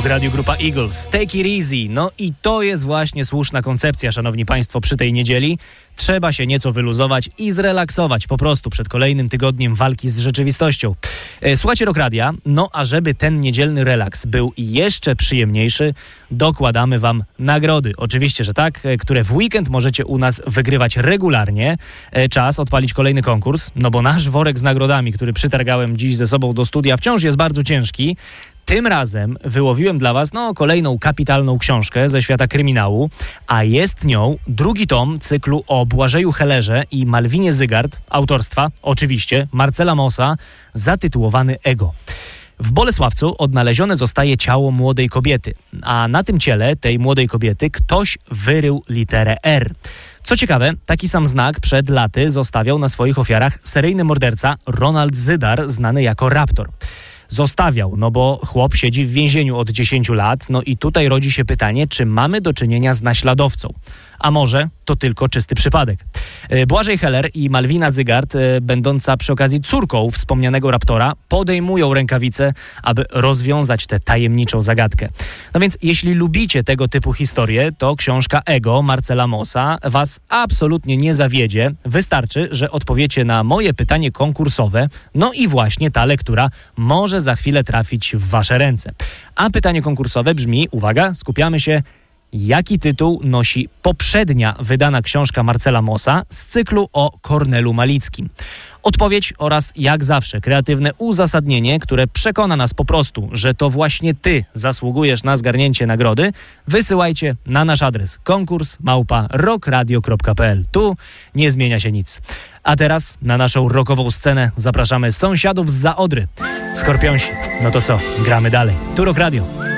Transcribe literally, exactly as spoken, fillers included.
radiu grupa Eagles. Take it easy. No i to jest właśnie słuszna koncepcja, szanowni państwo, przy tej niedzieli. Trzeba się nieco wyluzować i zrelaksować po prostu przed kolejnym tygodniem walki z rzeczywistością. Słuchajcie Rock Radia, no a żeby ten niedzielny relaks był jeszcze przyjemniejszy, dokładamy wam nagrody. Oczywiście, że tak, które w weekend możecie u nas wygrywać regularnie. Czas odpalić kolejny konkurs, no bo nasz worek z nagrodami, który przytargałem dziś ze sobą do studia, wciąż jest bardzo ciężki. Tym razem wyłowiłem dla was no, kolejną kapitalną książkę ze świata kryminału, a jest nią drugi tom cyklu o Błażeju Hellerze i Malwinie Zygart, autorstwa oczywiście Marcela Mossa, zatytułowany Ego. W Bolesławcu odnalezione zostaje ciało młodej kobiety, a na tym ciele tej młodej kobiety ktoś wyrył literę R. Co ciekawe, taki sam znak przed laty zostawiał na swoich ofiarach seryjny morderca Ronald Zydar, znany jako Raptor. Zostawiał, no bo chłop siedzi w więzieniu od dziesięciu lat, no i tutaj rodzi się pytanie, czy mamy do czynienia z naśladowcą. A może to tylko czysty przypadek. Błażej Heller i Malwina Zygart, będąca przy okazji córką wspomnianego Raptora, podejmują rękawice, aby rozwiązać tę tajemniczą zagadkę. No więc jeśli lubicie tego typu historie, to książka Ego Marcela Mossa was absolutnie nie zawiedzie. Wystarczy, że odpowiecie na moje pytanie konkursowe, no i właśnie ta lektura może za chwilę trafić w wasze ręce. A pytanie konkursowe brzmi, uwaga, skupiamy się, jaki tytuł nosi poprzednia wydana książka Marcela Mossa z cyklu o Kornelu Malickim? Odpowiedź oraz, jak zawsze, kreatywne uzasadnienie, które przekona nas po prostu, że to właśnie ty zasługujesz na zgarnięcie nagrody, wysyłajcie na nasz adres konkurs małpa rockradio kropka p l. Tu nie zmienia się nic. A teraz na naszą rockową scenę zapraszamy sąsiadów zza Odry. Skorpionsi. No to co? Gramy dalej. Tu Rock Radio.